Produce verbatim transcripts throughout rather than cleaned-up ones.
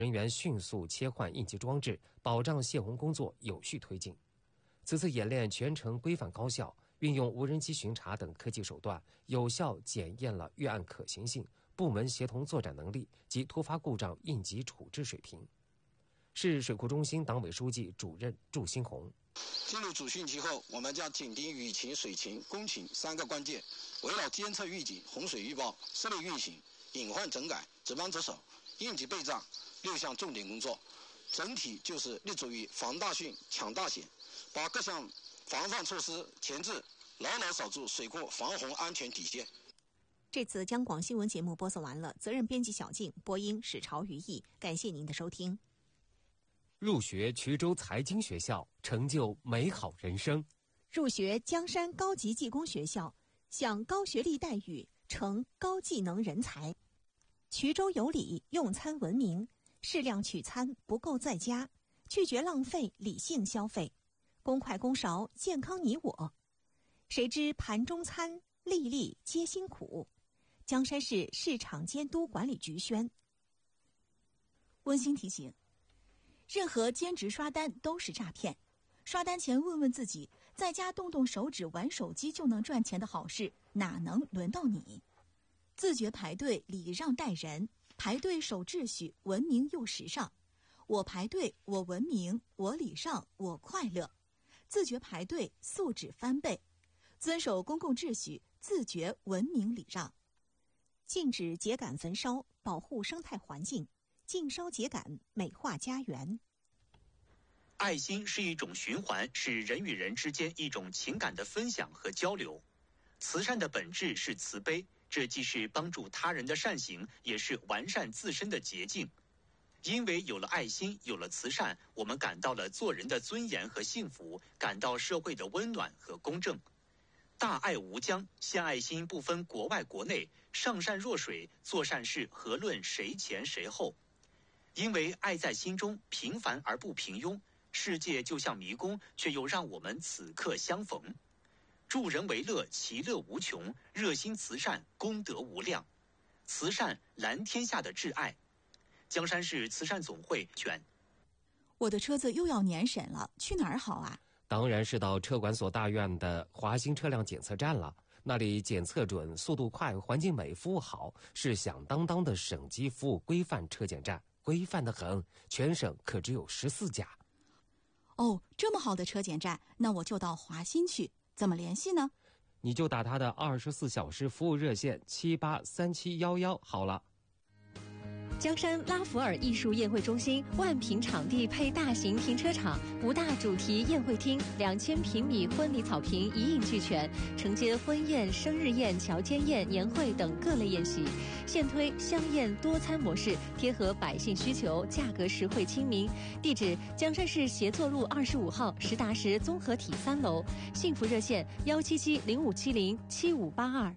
人员迅速切换应急装置，保障泄洪工作有序推进。此次演练全程规范高效，运用无人机巡查等科技手段，有效检验了预案可行性、部门协同作战能力及突发故障应急处置水平。市水库中心党委书记、主任祝新红。 进入主汛期后，我们将紧盯雨情、水情、工情三个关键，围绕监测预警、洪水预报、设备运行、隐患整改、值班值守、应急备战六项重点工作，整体就是立足于防大汛、抢大险，把各项防范措施前置，牢牢守住水库防洪安全底线。 这次央广新闻节目播送完了，责任编辑小静，播音史朝于毅，感谢您的收听。 入学衢州财经学校，成就美好人生； 入学江山高级技工学校，享高学历待遇，成高技能人才。衢州有礼，用餐文明，适量取餐，不够在家，拒绝浪费，理性消费，公筷公勺，健康你我。谁知盘中餐，粒粒皆辛苦。江山市市场监督管理局宣。 温馨提醒：任何兼职刷单都是诈骗，刷单前问问自己，在家动动手指玩手机就能赚钱的好事，哪能轮到你？自觉排队，礼让待人，排队守秩序，文明又时尚。我排队，我文明，我礼让，我快乐。自觉排队，素质翻倍，遵守公共秩序，自觉文明礼让。 禁止秸秆焚烧，保护生态环境。禁烧秸秆，美化家园。 爱心是一种循环，是人与人之间一种情感的分享和交流。慈善的本质是慈悲，这既是帮助他人的善行，也是完善自身的捷径。因为有了爱心，有了慈善，我们感到了做人的尊严和幸福，感到社会的温暖和公正。大爱无疆，献爱心不分国外国内，上善若水，做善事何论谁前谁后。因为爱在心中，平凡而不平庸，世界就像迷宫，却又让我们此刻相逢。助人为乐，其乐无穷；热心慈善，功德无量。慈善蓝天下的挚爱。江山市慈善总会选。 我的车子又要年审了，去哪儿好啊？ 当然是到车管所大院的华新车辆检测站了。那里检测准，速度快，环境美，服务好，是响当当的省级服务规范车检站。规范得很，全省可只有十四家。 哦，这么好的车检站，那我就到华新去。怎么联系呢？ 你就打他的二十四小时服务热线七八三七幺幺好了。 江山拉弗尔艺术宴会中心万平场地配大型停车场，五大主题宴会厅，两千平米婚礼草坪一应俱全，承接婚宴、生日宴、乔间宴、年会等各类宴席。现推香宴多餐模式，贴合百姓需求，价格实惠亲民。地址：江山市协作路二十五号实达实综合体三楼。幸福热线：幺七七零五七零七五八二。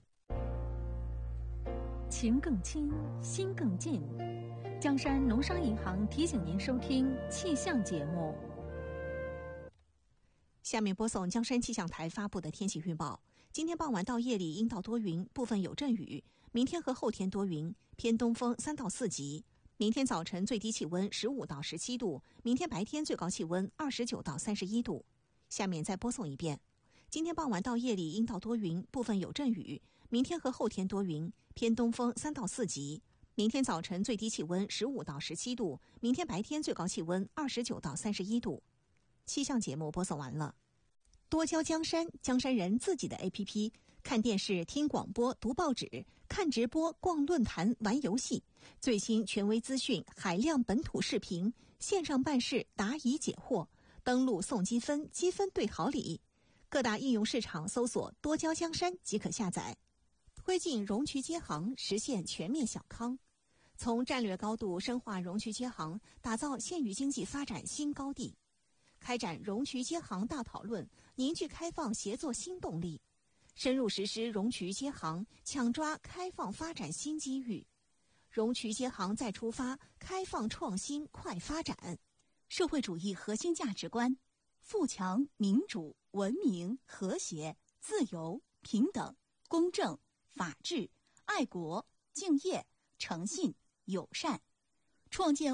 情更亲，心更近。江山农商银行提醒您收听气象节目。 下面播送江山气象台发布的天气预报。今天傍晚到夜里阴到多云，部分有阵雨。明天和后天多云，偏东风三到四级。明天早晨最低气温十五到十七度，明天白天最高气温二十九到三十一度。下面再播送一遍。今天傍晚到夜里阴到多云，部分有阵雨。明天和后天多云，偏东风三到四级。明天早晨最低气温十五到十七度，明天白天最高气温二十九到三十一度。气象节目播送完了。多交江山，江山人自己的 A P P， 看电视、听广播、读报纸、看直播、逛论坛、玩游戏，最新权威资讯、海量本土视频，线上办事答疑解惑，登录送积分，积分兑好礼。各大应用市场搜索多交江山即可下载。推进融渠接航，实现全面小康。从战略高度深化融渠接航，打造县域经济发展新高地。开展融渠接航大讨论，凝聚开放协作新动力。深入实施融渠接航，抢抓开放发展新机遇。融渠接航再出发，开放创新快发展。 社会主义核心价值观：富强、民主、文明、和谐、自由、平等、公正、法治、爱国、敬业、诚信、友善，创建